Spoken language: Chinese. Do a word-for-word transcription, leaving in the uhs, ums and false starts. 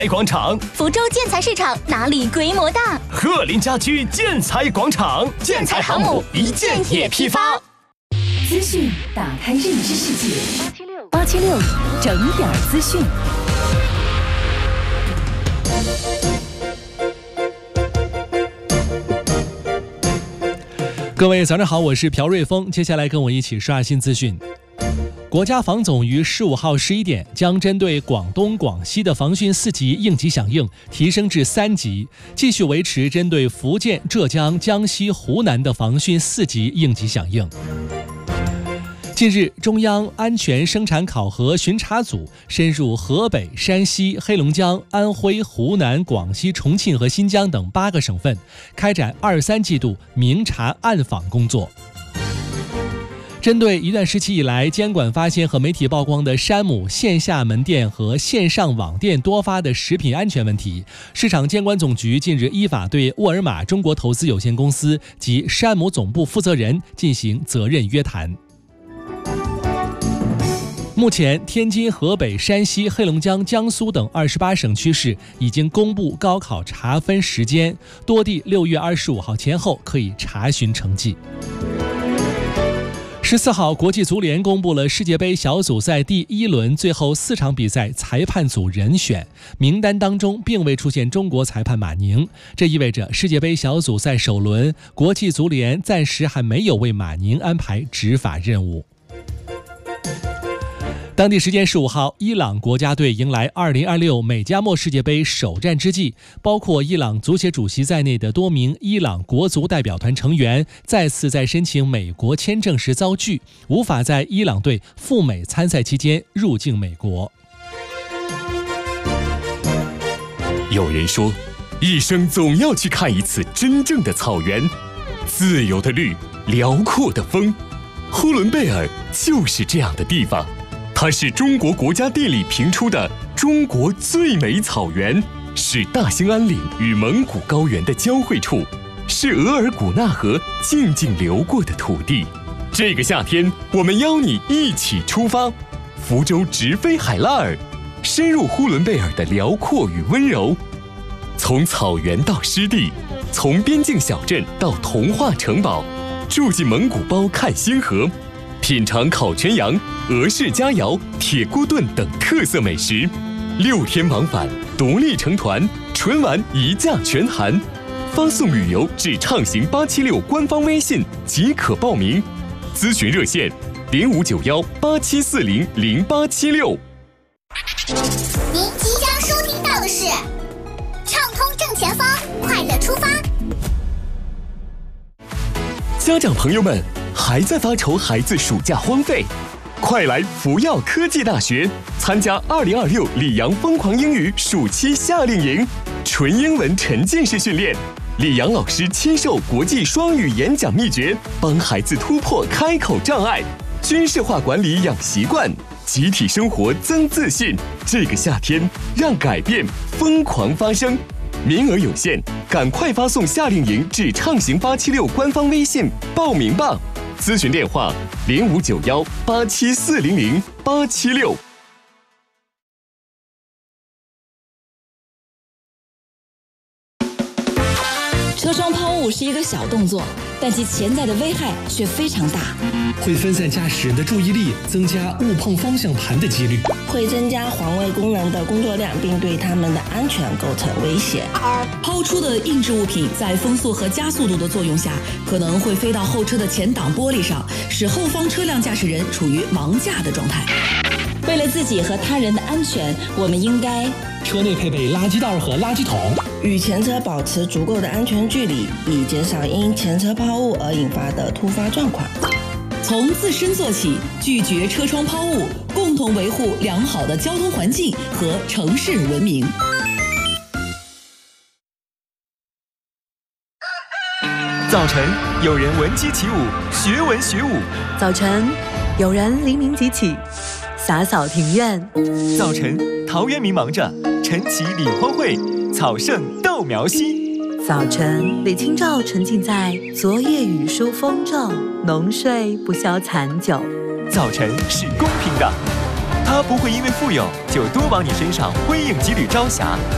广场， 福州建材市场哪里规模大？ 鹤林家居建材广场， 建材航母一件也批发。 资讯打开认知世界，八七六整点资讯。 各位早上好，我是朴瑞峰，接下来跟我一起刷新资讯。国家防总于十五号十一点将针对广东、广西的防汛四级应急响应提升至三级，继续维持针对福建、浙江、江西、湖南的防汛四级应急响应。近日，中央安全生产考核巡查组深入河北、山西、黑龙江、安徽、湖南、广西、重庆和新疆等八个省份，开展二三季度明察暗访工作。针对一段时期以来监管发现和媒体曝光的山姆线下门店和线上网店多发的食品安全问题，市场监管总局近日依法对沃尔玛中国投资有限公司及山姆总部负责人进行责任约谈。目前，天津、河北、山西、黑龙江、江苏等二十八省区市已经公布高考查分时间，多地六月二十五号前后可以查询成绩。十四号，国际足联公布了世界杯小组赛第一轮最后四场比赛裁判组人选，名单当中并未出现中国裁判马宁，这意味着世界杯小组赛首轮，国际足联暂时还没有为马宁安排执法任务。当地时间十五号，伊朗国家队迎来二零二六美加墨世界杯首战之际，包括伊朗足协主席在内的多名伊朗国足代表团成员再次在申请美国签证时遭拒，无法在伊朗队赴美参赛期间入境美国。 有人说，一生总要去看一次真正的草原，自由的绿，辽阔的风。呼伦贝尔就是这样的地方。它是中国国家地理评出的中国最美草原，是大兴安岭与蒙古高原的交汇处，是额尔古纳河静静流过的土地。这个夏天，我们邀你一起出发，福州直飞海拉尔，深入呼伦贝尔的辽阔与温柔。从草原到湿地，从边境小镇到童话城堡，住进蒙古包看星河，品尝烤全羊、俄式佳肴、铁锅炖等特色美食，六天往返，独立成团，纯玩一价全含。发送旅游至畅行八七六官方微信即可报名，咨询热线零五九幺八七四零零八七六。 您即将收听到的是畅通正前方，快乐出发。 家长朋友们，还在发愁孩子暑假荒废？快来福耀科技大学参加二零二六里昂疯狂英语暑期夏令营，纯英文沉浸式训练，里昂老师亲授国际双语演讲秘诀，帮孩子突破开口障碍，军事化管理养习惯，集体生活增自信。这个夏天，让改变疯狂发生。名额有限，赶快发送夏令营至畅行八七六官方微信报名吧。咨询电话零五九幺八七四零零八七六。 车窗抛物是一个小动作，但其潜在的危害却非常大， 会分散驾驶人的注意力，增加误碰方向盘的几率， 会增加环卫工人的工作量，并对他们的安全构成威胁。 抛出的硬质物品在风速和加速度的作用下，可能会飞到后车的前挡玻璃上，使后方车辆驾驶人处于盲驾的状态。为了自己和他人的安全，我们应该车内配备垃圾袋和垃圾桶， 与前车保持足够的安全距离，以减少因前车抛物而引发的突发状况。 从自身做起，拒绝车窗抛物，共同维护良好的交通环境和城市文明。 早晨，有人闻鸡起舞，学文学武； 早晨，有人黎明即起，洒扫庭院； 早晨，陶渊明忙着，晨起理荒秽，草盛豆苗稀。 早晨，李清照沉浸在昨夜雨疏风骤，浓睡不消残酒。 早晨是公平的，它不会因为富有就多往你身上挥应几缕朝霞，